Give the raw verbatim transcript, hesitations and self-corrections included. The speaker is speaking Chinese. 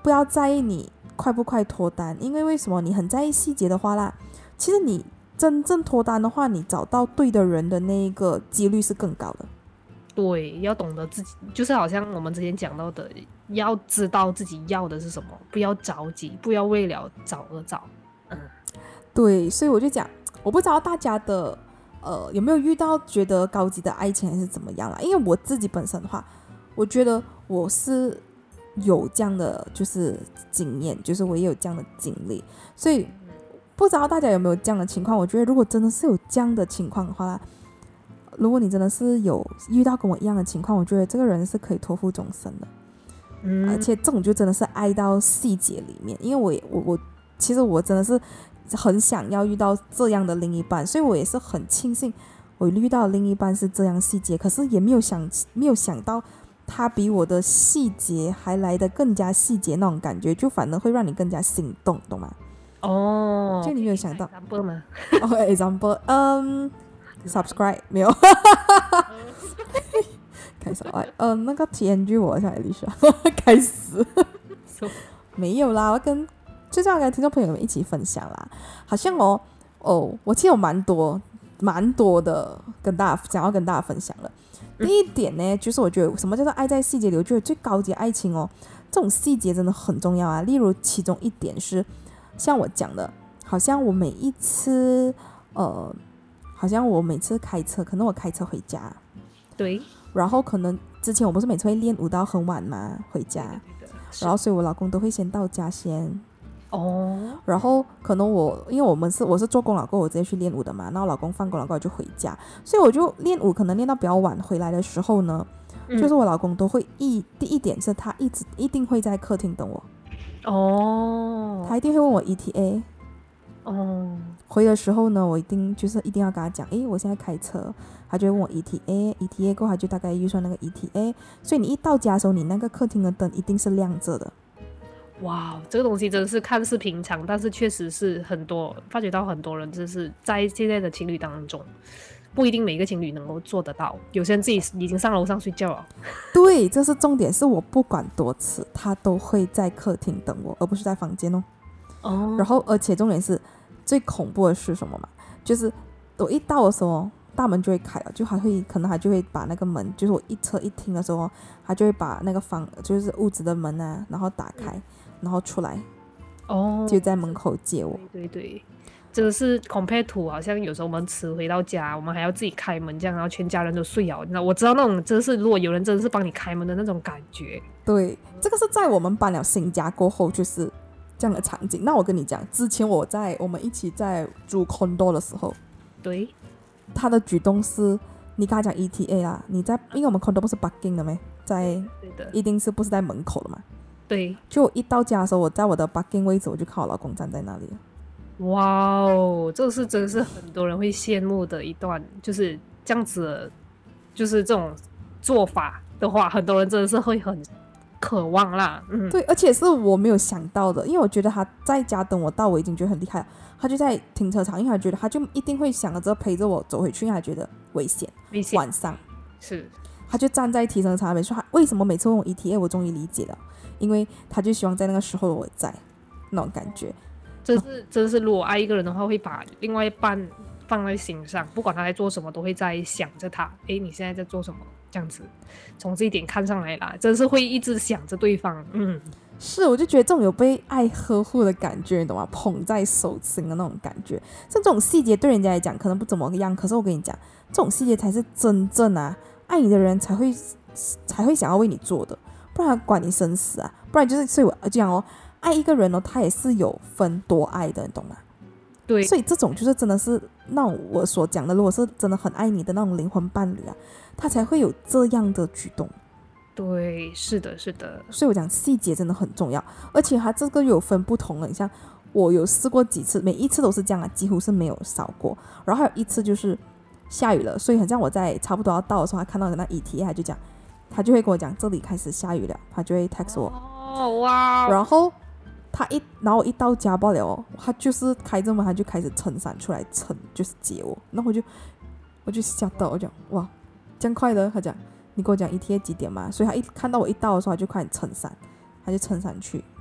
不要在意你快不快脱单，因为为什么你很在意细节的话啦，其实你真正脱单的话，你找到对的人的那个几率是更高的。 对，要懂得自己，就是好像我们之前讲到的，要知道自己要的是什么，不要着急，不要为了找而找。嗯， 对，所以我就讲，我不知道大家的呃有没有遇到觉得高级的爱情还是怎么样啦？因为我自己本身的话，我觉得我是有这样的就是经验，就是我也有这样的经历，所以不知道大家有没有这样的情况？我觉得如果真的是有这样的情况的话，如果你真的是有遇到跟我一样的情况，我觉得这个人是可以托付终身的。 嗯， 而且这种就真的是爱到细节里面，因为我也我我其实我真的是很想要遇到这样的另一半，所以我也是很庆幸我遇到的另一半是这样细节，可是也没有想没有想到他比我的细节还来得更加细节那种感觉，就反而会让你更加心动，懂吗？ 哦， 就你没有想到 example 吗？ 哦 example 嗯、subscribe 没有开始哎，呃，那个 T N G 我想一下，开始没有啦，我跟就这样跟听众朋友们一起分享啦。好像哦哦，我其实有蛮多蛮多的跟大家想要跟大家分享的。第一点呢，就是我觉得什么叫做爱在细节里？我觉得最高级的爱情哦，这种细节真的很重要啊。例如其中一点是，像我讲的，好像我每一次呃，好像我每次开车，可能我开车回家， 对， 然后可能之前我不是每次会练舞到很晚吗？回家，然后所以我老公都会先到家先。 哦， 然后可能我因为我们是我是做工了过后我直接去练舞的嘛，然后老公放工了过后就回家，所以我就练舞可能练到比较晚，回来的时候呢， 嗯、 就是我老公都会一第一点是他一直一定会在客厅等我， 哦， 他一定会问我 E T A。 哦， 回的时候呢，我一定就是一定要跟他讲，诶，我现在开车，他就会问我 E T A，E T A 过后他就大概预算那个 E T A， 所以你一到家的时候，你那个客厅的灯一定是亮着的。 哇，这个东西真是看似平常，但是确实是很多发觉到很多人就是在现在的情侣当中，不一定每个情侣能够做得到，有些人自己已经上楼上睡觉了。 对，这是重点，是我不管多次，他都会在客厅等我，而不是在房间哦。 哦， 然后，而且重点是最恐怖的是什么嘛？就是我一到的时候，大门就会开了，就还会可能他就会把那个门，就是我一车一停的时候，他就会把那个房就是屋子的门啊，然后打开，嗯、然后出来， 哦， 就在门口接我。 对对对，真的是 compare to 好像有时候我们迟回到家，我们还要自己开门这样，然后全家人都睡了。那我知道那种真的是，如果有人真的是帮你开门的那种感觉。 对，这个是在我们搬了新家过后，就是这样的场景。那我跟你讲，之前我在我们一起在住 condo 的时候， 对， 他的举动是，你跟他讲 E T A 啦，你在，因为我们 condo 不是 parking 的咩，在， 对的， 一定是不是在门口的嘛？ 对， 就我一到家的时候，我在我的 parking 位置，我就看我老公站在那里。 哇哦，这是真的是很多人会羡慕的一段，就是这样子的，就是这种做法的话，很多人真的是会很渴望啦。嗯， 对，而且是我没有想到的，因为我觉得他在家等我到，我已经觉得很厉害了。他就在停车场，因为他觉得他就一定会想着陪着我走回去，因为他觉得危险， 危险晚上是， 他就站在停车场那边说，他为什么每次问我 E T A， 我终于理解了，因为他就希望在那个时候我在那种感觉。 真是真是，如果爱一个人的话，会把另外一半放在心上，不管他在做什么，都会在想着他。诶，你现在在做什么？这样子，从这一点看上来啦，真是会一直想着对方。嗯， 是，我就觉得这种有被爱呵护的感觉，你懂吗？捧在手心的那种感觉，像这种细节对人家来讲可能不怎么样，可是我跟你讲，这种细节才是真正啊，爱你的人才会才会想要为你做的，不然管你生死啊，不然就是所以我就讲哦。爱一个人哦，他也是有分多爱的，你懂吗？ 对， 所以这种就是真的是那种我所讲的，如果是真的很爱你的那种灵魂伴侣啊，他才会有这样的举动。 对，是的，是的。 所以我讲细节真的很重要，而且他这个有分不同的，你像我有试过几次，每一次都是这样啊，几乎是没有少过。然后还有一次就是下雨了，所以很像我在差不多要到的时候，他看到那 E T A， 他就讲，他就会跟我讲这里开始下雨了，他就会 text 我。 哦哇！ 然后。他一，然后我一到家罢了哦，他就是开着门，他就开始撑伞出来撑，就是接我。然后我就，我就吓到，我讲哇，这样快的？他讲你跟我讲 E T A 几点嘛？所以他一看到我一到的时候，他就快点撑伞，他就撑伞去，